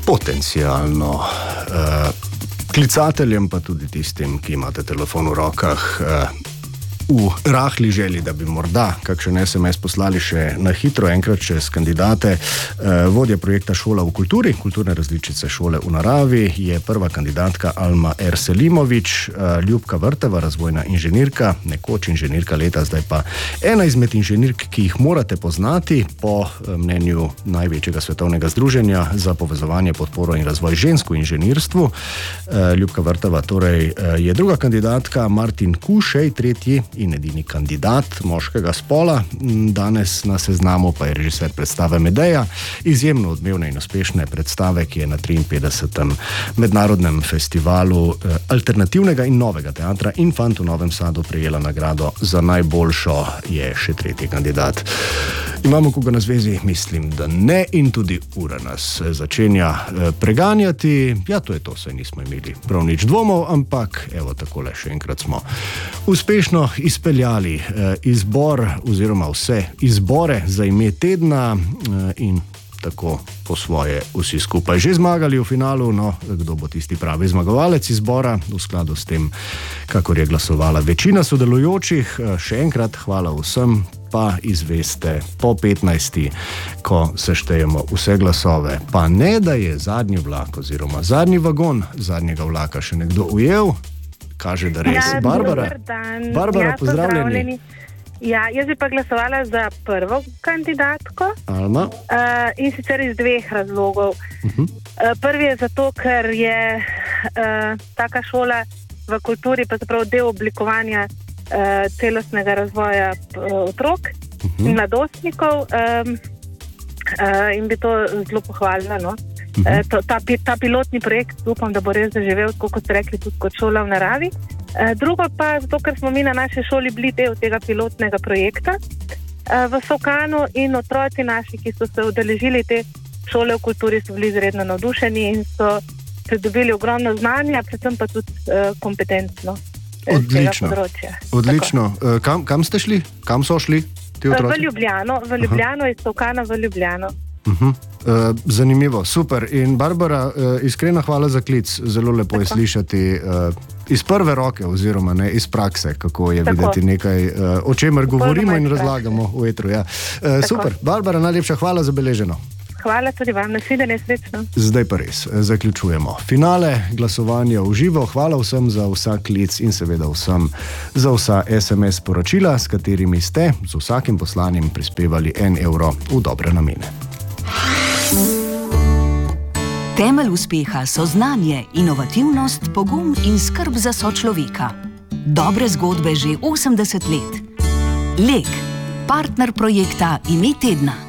potencialno klicateljem, pa tudi tistim, ki imate telefon v rokah, v rahli želji, da bi morda kakšen SMS poslali še na hitro, enkrat čez kandidate. Vodja projekta Šola v kulturi, kulturne različice Šole v naravi, je prva kandidatka Alma R. Selimović, Ljubka Vrteva, razvojna inženirka, nekoč inženirka leta, zdaj pa ena izmed inženirk, ki jih morate poznati po mnenju največjega svetovnega združenja za povezovanje, podporo in razvoj žensk v inženirstvu. Ljubka Vrteva torej je druga kandidatka, Martin Kušej, tretji in edini kandidat moškega spola. Danes na seznamu pa je režiser predstave Medeja, izjemno odmevne in uspešne predstave, ki je na 53. mednarodnem festivalu alternativnega in novega teatra Infant v Novem Sadu prejela nagrado za najboljšo, je še tretji kandidat. Imamo koga na zvezi? Mislim, da ne, in tudi ura nas začenja preganjati. Ja, to je to, saj nismo imeli prav nič dvomov, ampak evo takole, še enkrat smo uspešno izpeljali izbor oziroma vse izbore za ime tedna in tako po svoje vsi skupaj že zmagali v finalu. No, kdo bo tisti pravi zmagovalec izbora v skladu s tem, kakor je glasovala večina sodelujočih. Še enkrat hvala vsem, pa izveste po 15. ko seštejemo vse glasove. Pa ne, da je zadnji vlak oziroma zadnji vagon zadnjega vlaka še nekdo ujel. Kaže, da res. Ja, Barbara, Barbara, ja, pozdravljeni. Ja, jaz bi pa glasovala za prvo kandidatko. Alma. In sicer iz dveh razlogov. Prvi je zato, ker je taka šola v kulturi pa zapravo del oblikovanja celostnega razvoja otrok in mladostnikov in bi to zelo pohvalila, no. Ta pilotni projekt, upam, da bo res zaživel, tako kot ste rekli, tudi kot šola v naravi. Drugo pa zato, ker smo mi na naši šoli bili del tega pilotnega projekta v Sokanu in otroci naši, ki so se udeležili te šole v kulturi, so bili izredno navdušeni in so pridobili ogromno znanja, predvsem pa tudi kompetentno. Odlično. Odlično. Kam ste šli? Kam so šli ti otroci? V Ljubljano, iz Sokana v Ljubljano. Zanimivo, super. In Barbara, iskrena hvala za klic. Zelo lepo je slišati iz prve roke oziroma ne iz prakse, kako je videti nekaj, o čemer govorimo in razlagamo v etru. Ja. Super. Barbara, najlepša hvala za beleženo. Hvala tudi vam, nasvidenje, srečno. Zdaj pa res, zaključujemo finale glasovanja v živo. Hvala vsem za vsak klic in seveda vsem za vsa SMS poročila, s katerimi ste z vsakim poslanim prispevali 1 evro v dobre namene. Temelj uspeha so znanje, inovativnost, pogum in skrb za sočloveka. Dobre zgodbe že 80 let. Lek, partner projekta Ime tedna.